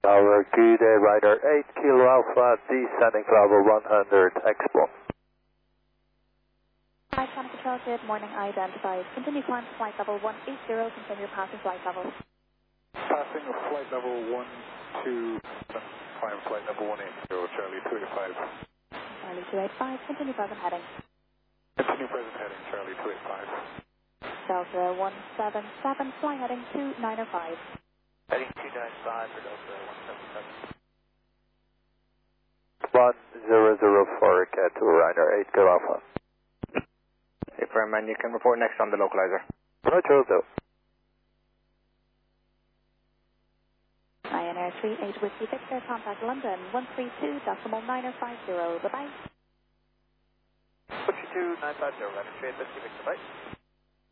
Tower, good day, Ryder 8 Kilo Alpha, descending to level 100, export. Hi, Climate Control, good morning, identified. Continue climb to flight level 180, continue passing flight level. Passing flight level 127, climb flight level 180, Charlie 285. Charlie 285, continue present heading. Continue present heading, Charlie 285. Delta 177, fly heading 295. Heading 295 for Delta 177. 1004, Cat 2, Ryder 8 Kilo Alpha. Hey, Fireman, you can report next on the localizer. Roger, Bill. INR 38 Whiskey Victor, contact London 132.9050, bye-bye. 132.950, Ryder 38 Whiskey Victor, bye.